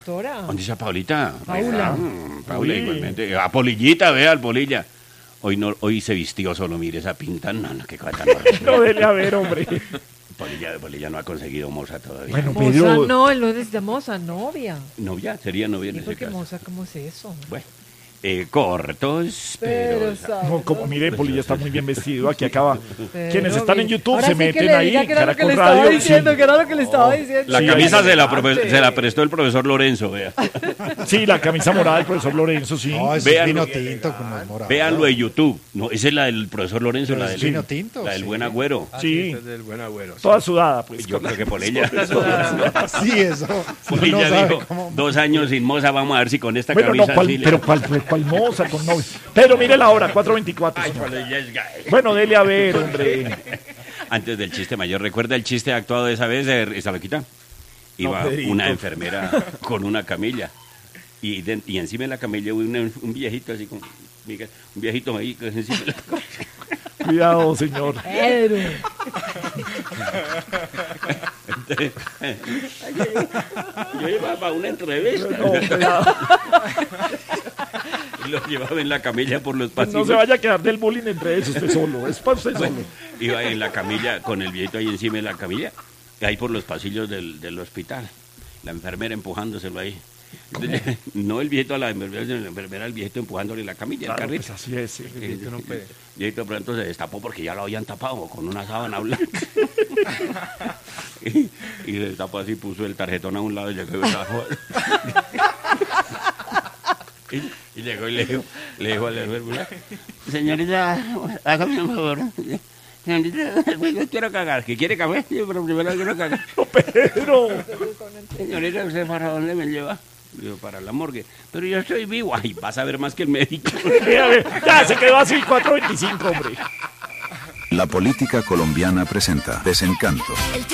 Doctora. ¿Dónde está Paulita? Paula. Paula, igualmente. A Polillita, vea, al Polilla. Hoy se vistió solo, mire esa pinta. No, qué cosa tan horrible. No, dele a ver, hombre. Polilla no ha conseguido moza todavía. Bueno, Moza Pedro. no, él no necesita moza, novia. ¿Novia? Sería novia en ¿Y ese por qué caso. moza? ¿Cómo es eso? Bueno, cortos, pero... No, como mire, Polilla está muy bien vestido. Aquí acaba. Pero Quienes están en bien. YouTube Ahora se sí que meten le ahí. diga que era lo que le Caracol estaba Radio. diciendo, Sí. que era lo que le estaba diciendo. La Sí, camisa ahí se la adelante. prestó el profesor Lorenzo, vea. Sí, la camisa morada del profesor Lorenzo, sí. No, es Vean vino lo tinto con los morados. Véanlo de YouTube. No, esa es la del profesor Lorenzo, Pero la es del vino tinto, La del sí. buen agüero. Sí, Del buen agüero. toda sudada, pues. Yo creo que Polilla. Sí, eso. Polilla Uno sabe dijo, cómo- 2 años sin moza, vamos a ver si con esta Bueno, camisa... no, ¿cuál, sí le- pero cuál moza con novio? Pero mire la hora, 4:24. Ay, señor. Polilla es gay. Bueno, dele a ver, hombre. Antes del chiste mayor, ¿recuerda el chiste actuado de esa vez, esa loquita? Iba Pedrito. una enfermera con una camilla y encima de la camilla un viejito así como, Miguel, un viejito ahí que encima de la camilla. Cuidado, señor. Pedro. Yo llevaba para una entrevista No, cuidado. y lo llevaba en la camilla por los No pasillos. se vaya a quedar del bullying entre ellos, usted solo. Es para usted solo. Iba en la camilla con el viejito ahí encima de la camilla, ahí por los pasillos del hospital. La enfermera empujándoselo ahí. No el viejito a la enfermera, sino la enfermera al viejito empujándole la camilla, el Claro, carrito. pues así es. Sí. no puede. El viejito pronto se destapó porque ya lo habían tapado con una sábana blanca. y se destapó así, puso el tarjetón a un lado y llegó y bajó. Y llegó y le dijo a la enfermera, señorita, hágame un favor. Señorita, yo quiero cagar. ¿Que quiere café? Yo, pero primero quiero cagar. Pedro. Señorita, ¿usted para dónde me lleva? Digo, para la morgue. Pero yo estoy vivo. Ay, vas a ver más que el médico. Ya se quedó así, 4:25, hombre. La política colombiana presenta Desencanto.